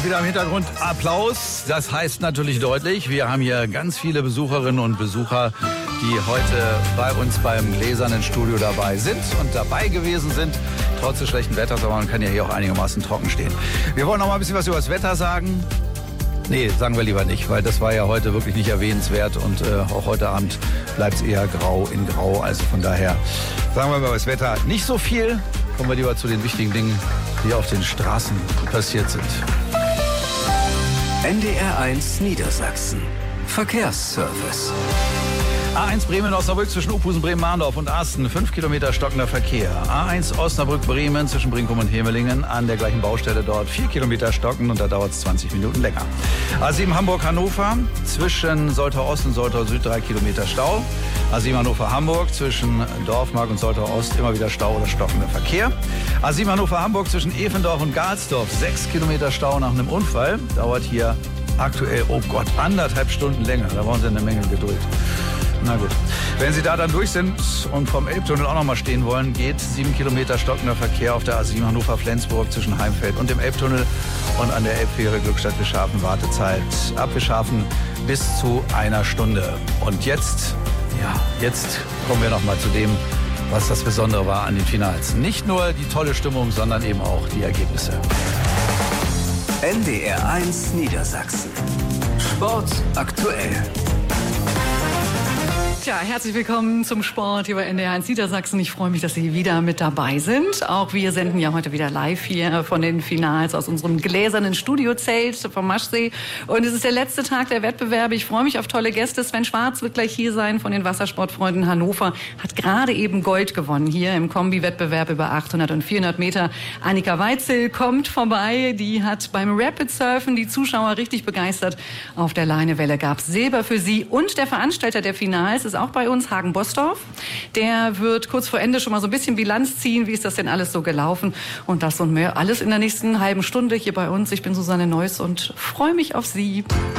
Wieder im Hintergrund Applaus, das heißt natürlich deutlich, wir haben hier ganz viele Besucherinnen und Besucher, die heute bei uns beim gläsernen Studio dabei sind und dabei gewesen sind, trotz des schlechten Wetters, aber man kann ja hier auch einigermaßen trocken stehen. Wir wollen noch mal ein bisschen was über das Wetter sagen. Nee, sagen wir lieber nicht, weil das war ja heute wirklich nicht erwähnenswert und auch heute Abend bleibt es eher grau in grau, also von daher sagen wir mal über das Wetter nicht so viel. Kommen wir lieber zu den wichtigen Dingen, die auf den Straßen passiert sind. NDR1 Niedersachsen. Verkehrsservice. A1 Bremen-Osnabrück zwischen Uphusen, Bremen-Mahndorf und Asten, 5 Kilometer stockender Verkehr. A1 Osnabrück-Bremen zwischen Brinkum und Hemelingen an der gleichen Baustelle dort 4 Kilometer stocken und da dauert es 20 Minuten länger. A7 Hamburg-Hannover zwischen Soltau-Ost und Soltau-Süd 3 Kilometer Stau. A7 Hannover-Hamburg zwischen Dorfmark und Soltau-Ost immer wieder Stau oder stockender Verkehr. A7 Hannover-Hamburg zwischen Evendorf und Galsdorf 6 Kilometer Stau nach einem Unfall. Dauert hier aktuell, oh Gott, 1,5 Stunden länger. Da brauchen Sie eine Menge Geduld. Na gut. Wenn Sie da dann durch sind und vom Elbtunnel auch noch mal stehen wollen, geht 7 Kilometer stockender Verkehr auf der A7 Hannover-Flensburg zwischen Heimfeld und dem Elbtunnel und an der Elbfähre Glückstadt-Wischhafen Wartezeit ab Wischhafen bis zu 1 Stunde. Und jetzt kommen wir noch mal zu dem, was das Besondere war an den Finals. Nicht nur die tolle Stimmung, sondern eben auch die Ergebnisse. NDR1 Niedersachsen. Sport aktuell. Tja, herzlich willkommen zum Sport hier bei NDR1 Niedersachsen. Ich freue mich, dass Sie wieder mit dabei sind. Auch wir senden ja heute wieder live hier von den Finals aus unserem gläsernen Studiozelt vom Maschsee. Und es ist der letzte Tag der Wettbewerbe. Ich freue mich auf tolle Gäste. Sven Schwarz wird gleich hier sein von den Wassersportfreunden Hannover. Hat gerade eben Gold gewonnen hier im Kombi-Wettbewerb über 800 und 400 Meter. Annika Weitzel kommt vorbei. Die hat beim Rapid Surfen die Zuschauer richtig begeistert. Auf der Leinewelle gab es Silber für sie. Und der Veranstalter der Finals ist auch bei uns, Hagen Bosdorf. Der wird kurz vor Ende schon mal so ein bisschen Bilanz ziehen. Wie ist das denn alles so gelaufen? Und das und mehr alles in der nächsten halben Stunde hier bei uns. Ich bin Susanne Neuss und freue mich auf Sie.